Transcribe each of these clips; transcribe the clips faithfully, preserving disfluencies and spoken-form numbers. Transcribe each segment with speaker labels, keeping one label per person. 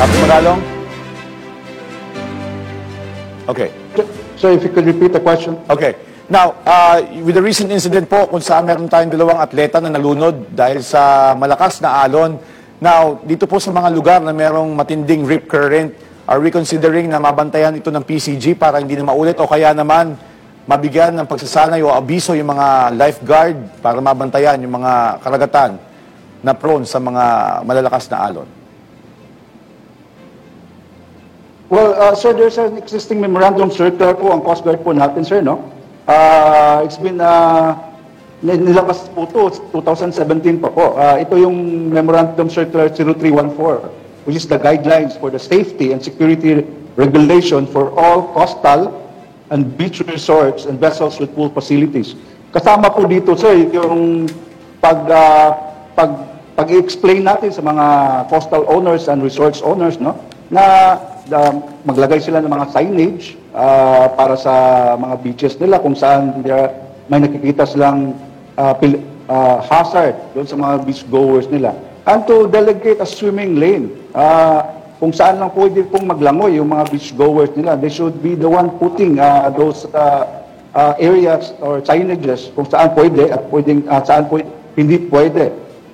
Speaker 1: Captain Magalong? Okay.
Speaker 2: Sir, if you could repeat the question.
Speaker 1: Okay. Now, uh, with the recent incident po kung saan meron tayong dalawang atleta na nalunod dahil sa malakas na alon. Now, dito po sa mga lugar na merong matinding rip current, are we considering na mabantayan ito ng P C G para hindi na maulit o kaya naman mabigyan ng pagsasanay o abiso yung mga lifeguard para mabantayan yung mga karagatan na prone sa mga malalakas na alon?
Speaker 2: Well, uh, sir, there's an existing memorandum circular po ang Coast Guard po natin, sir, no? Uh, it's been, uh, nilabas po ito, twenty seventeen pa po. Uh, ito yung Memorandum Circular zero three one four, which is the guidelines for the safety and security regulation for all coastal and beach resorts and vessels with pool facilities. Kasama po dito, sir, yung pag, uh, pag, pag-explain natin sa mga coastal owners and resorts owners, no, na uh, maglagay sila ng mga signage uh, para sa mga beaches nila kung saan uh, may nakikita silang uh, pil- uh, hazard doon sa mga beach goers nila. And to delegate a swimming lane. Uh, kung saan lang pwede pong maglangoy yung mga beach goers nila. They should be the one putting uh, those uh, uh, areas or signages kung saan pwede at pwedeng, uh, saan pwede, hindi pwede.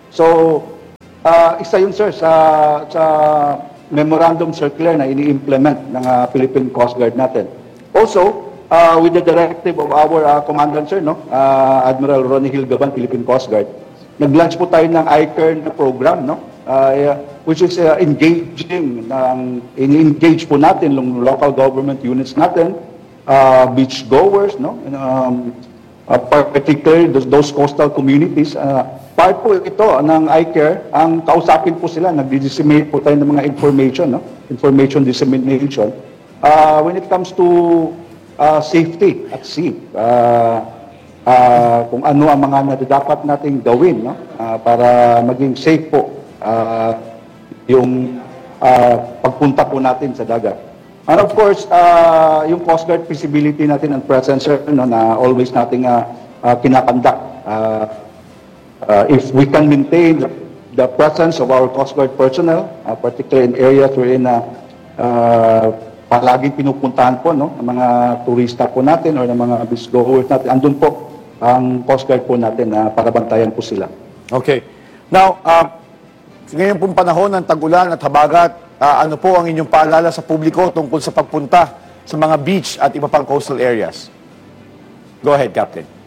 Speaker 2: So, uh, isa yun, sir, sa, sa memorandum circular na ini-implement ng uh, Philippine Coast Guard natin. Also, uh, with the directive of our uh, commandant, sir, no, uh, Admiral Ronnie Hilgaban, Philippine Coast Guard, nag-launch po tayo ng I C A R N na program, no, uh, which is uh, engaging, ng, in-engage po natin yung local government units natin, uh, beach goers, no, and, um, uh, particularly those, those coastal communities. Uh, part po ito ng I C A R, ang kausapin po sila, nag-disseminate po tayo ng mga information, no? Information dissemination. Uh, when it comes to uh, safety at sea, uh, uh, kung ano ang mga dapat nating gawin, no? Uh, para maging safe po uh, yung uh, pagpunta po natin sa dagat. And of course, uh, yung Coast Guard feasibility natin and presence, no, na always nating uh, uh, kinakandak. Uh, Uh, if we can maintain the, the presence of our Coast Guard personnel, uh, particularly in areas wherein uh, uh, palaging pinupuntahan po, no, ng mga turista po natin o ng mga beach goers natin, andun po ang Coast Guard po natin na uh, para bantayan po sila.
Speaker 1: Okay. Now, uh, ngayon pong panahon ng tag-ulan at habagat, uh, ano po ang inyong paalala sa publiko tungkol sa pagpunta sa mga beach at iba pang coastal areas? Go ahead, Captain.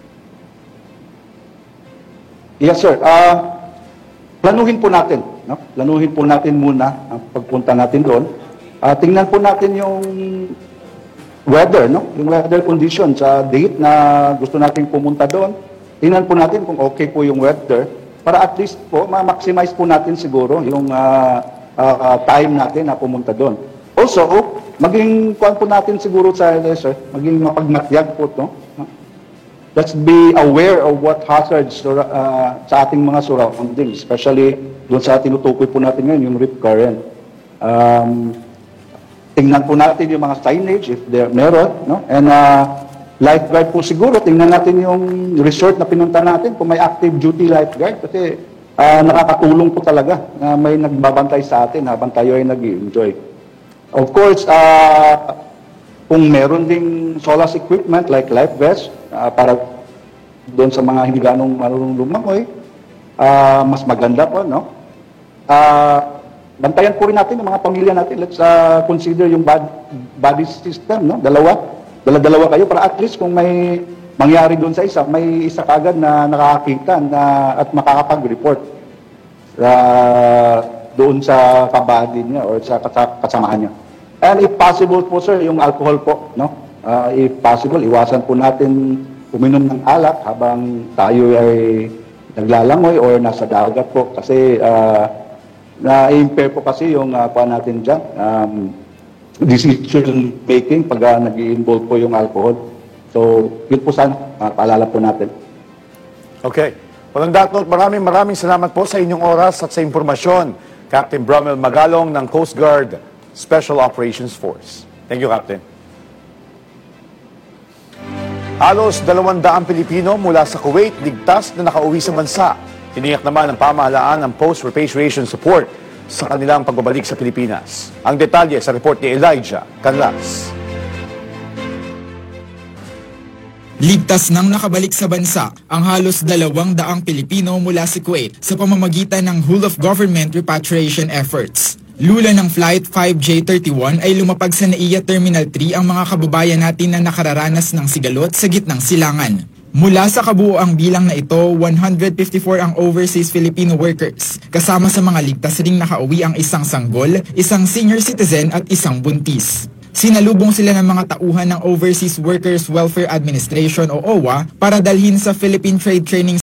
Speaker 2: Yes, sir. Uh, planuhin po natin. No? Planuhin po natin muna ang pagpunta natin doon. Uh, tingnan po natin yung weather, no? Yung weather condition sa date na gusto nating pumunta doon. Tingnan po natin kung okay po yung weather para at least po ma-maximize po natin siguro yung uh, uh, time natin na pumunta doon. Also, maging kuwan po natin siguro sa sir, maging mapagmatyag po to. No? Let's be aware of what hazards uh, sa ating mga surroundings, especially doon sa tinutukoy po natin ngayon, yung rip current. Um, tingnan po natin yung mga signage, if there meron, no? And uh, lifeguard po siguro, tingnan natin yung resort na pinunta natin, kung may active duty lifeguard, kasi uh, nakakatulong po talaga na may nagbabantay sa atin habang tayo ay nag-enjoy. Of course, uh, kung meron ding solace equipment like life vest, Uh, para doon sa mga hindi ganong marunong lumangoy, uh, mas maganda po, no? Uh, bantayan po rin natin yung mga pamilya natin. Let's uh, consider yung bad, body system, no? Dalawa. Dala-dalawa kayo para at least kung may mangyari doon sa isa, may isa kagad na nakakakita na, at makakapag-report uh, doon sa kabady niya or sa kasamahan niya. And if possible po, sir, yung alcohol po, no? Uh, if possible, iwasan po natin uminom ng alak habang tayo ay naglalangoy or nasa dagat po. Kasi uh, na-impair po kasi yung uh, pa natin dyan, um, decision making pag uh, nag-i-involve po yung alcohol. So, yun po sana, uh, paalala po natin.
Speaker 1: Okay. Walang datot, maraming maraming salamat po sa inyong oras at sa impormasyon. Captain Bromel Magalong ng Coast Guard Special Operations Force. Thank you, Captain. Halos dalawang daang Pilipino mula sa Kuwait ligtas na nakauwi sa bansa. Tiniyak naman ng pamahalaan ng post-repatriation support sa kanilang pagbabalik sa Pilipinas. Ang detalye sa report ni Elijah Canlas.
Speaker 3: Ligtas nang nakabalik sa bansa ang halos dalawang daang Pilipino mula sa Kuwait sa pamamagitan ng whole-of-government repatriation efforts. Lula ng Flight five J thirty-one ay lumapag sa N A I A Terminal three ang mga kababayan natin na nakararanas ng sigalot sa gitnang silangan. Mula sa kabuoang bilang na ito, one hundred fifty-four ang overseas Filipino workers. Kasama sa mga ligtas ring nakauwi ang isang sanggol, isang senior citizen at isang buntis. Sinalubong sila ng mga tauhan ng Overseas Workers Welfare Administration o O W A para dalhin sa Philippine Trade Training